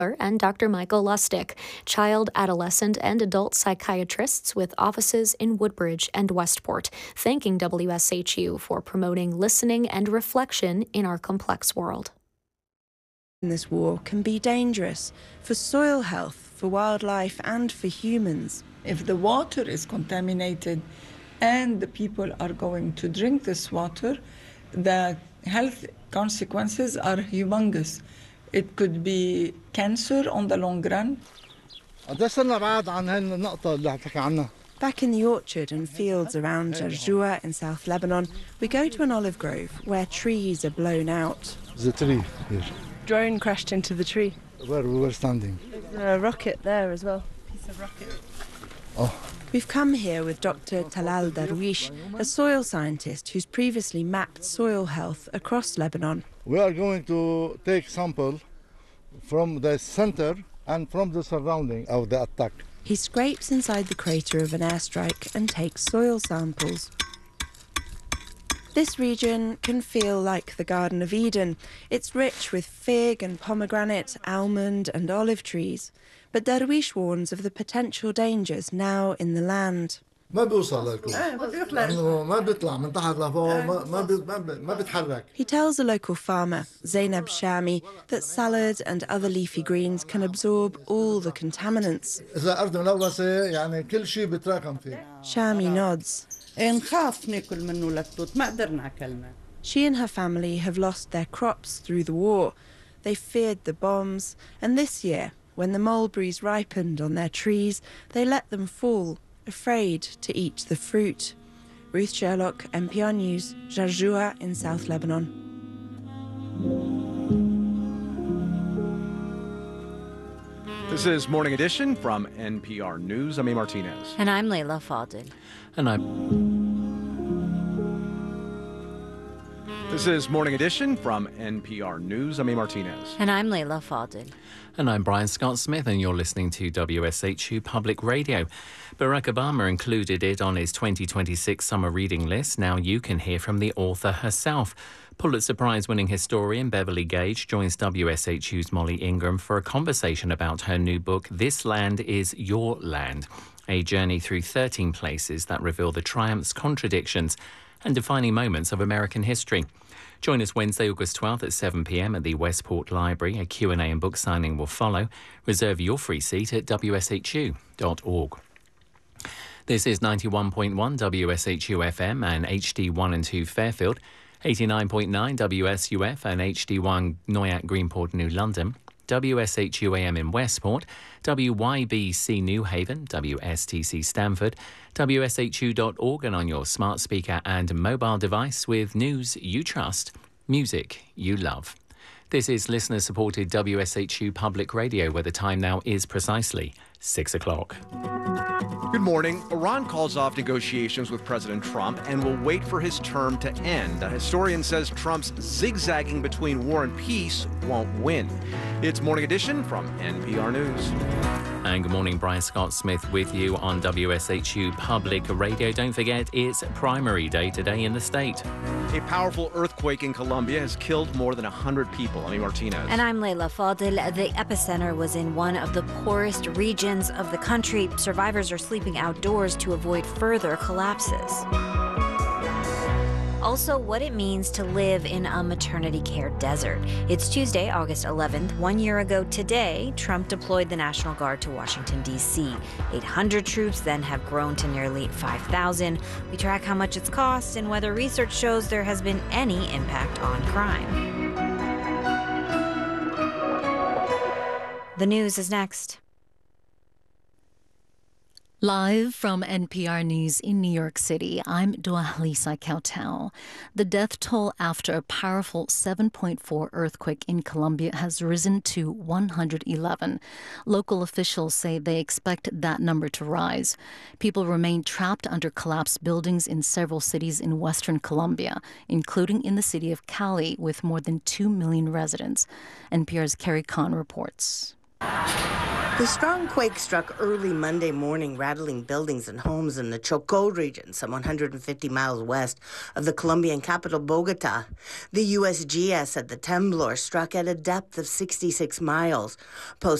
and Dr. Michael Lustig, child, adolescent, and adult psychiatrists with offices in Woodbridge and Westport, thanking WSHU for promoting listening and reflection in our complex world. This war can be dangerous for soil health, for wildlife, and for humans. If the water is contaminated and the people are going to drink this water, the health consequences are humongous. It could be cancer on the long run. Back in the orchard and fields around Jarjoua in South Lebanon, we go to an olive grove where trees are blown out. The tree here. Drone crashed into the tree. Where we were standing. There's a rocket there as well. Piece of rocket. Oh. We've come here with Dr. Talal Darwish, a soil scientist who's previously mapped soil health across Lebanon. We are going to take sample from the center and from the surrounding of the attack. He scrapes inside the crater of an airstrike and takes soil samples. This region can feel like the Garden of Eden. It's rich with fig and pomegranate, almond and olive trees. But Darwish warns of the potential dangers now in the land. He tells a local farmer, Zainab Shami, that salad and other leafy greens can absorb all the contaminants. Shami nods. She and her family have lost their crops through the war. They feared the bombs, and this year, when the mulberries ripened on their trees, they let them fall, afraid to eat the fruit. Ruth Sherlock, NPR News, Jarjoua in South Lebanon. This is Morning Edition from NPR News. I'm A. Martinez. And I'm Leila Fadel. This is Morning Edition from NPR News. I'm A. Martinez. And I'm Leila Fadel. And I'm Brian Scott Smith, and you're listening to WSHU Public Radio. Barack Obama included it on his 2026 summer reading list. Now you can hear from the author herself. Pulitzer Prize-winning historian Beverly Gage joins WSHU's Molly Ingram for a conversation about her new book, This Land Is Your Land, a journey through 13 places that reveal the triumphs, contradictions, and defining moments of American history. Join us Wednesday, August 12th at 7 p.m. at the Westport Library. A Q&A and book signing will follow. Reserve your free seat at wshu.org. This is 91.1 WSHU FM and HD1 and 2 Fairfield, 89.9 WSUF and HD1 Noyak Greenport New London, WSHU AM in Westport, WYBC New Haven, WSTC Stamford, WSHU.org and on your smart speaker and mobile device with news you trust, music you love. This is listener-supported WSHU Public Radio, where the time now is precisely 6 o'clock. Good morning. Iran calls off negotiations with President Trump and will wait for his term to end. A historian says Trump's zigzagging between war and peace won't win. It's Morning Edition from NPR News. And good morning, Brian Scott Smith with you on WSHU Public Radio. Don't forget, it's primary day today in the state. A powerful earthquake in Colombia has killed more than 100 people. I'm Martinez. And I'm Leila Fadel. The epicenter was in one of the poorest regions of the country. Survivors are sleeping outdoors to avoid further collapses. Also, what it means to live in a maternity care desert. It's Tuesday, August 11th. 1 year ago today, Trump deployed the National Guard to Washington, D.C. 800 troops then have grown to nearly 5,000. We track how much it's cost and whether research shows there has been any impact on crime. The news is next. Live from NPR News in New York City, I'm Dua-Lisa Kautal. The death toll after a powerful 7.4 earthquake in Colombia has risen to 111. Local officials say they expect that number to rise. People remain trapped under collapsed buildings in several cities in western Colombia, including in the city of Cali, with more than 2 million residents. NPR's Carrie Kahn reports. The strong quake struck early Monday morning, rattling buildings and homes in the Chocó region, some 150 miles west of the Colombian capital, Bogota. The USGS said the temblor struck at a depth of 66 miles.